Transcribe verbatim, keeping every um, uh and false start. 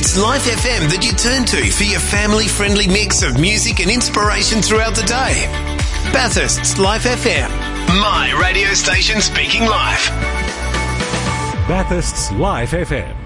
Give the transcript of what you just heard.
It's Life F M that you turn to for your family-friendly mix of music and inspiration throughout the day. Bathurst's Life F M. My radio station speaking live. Bathurst's Life F M.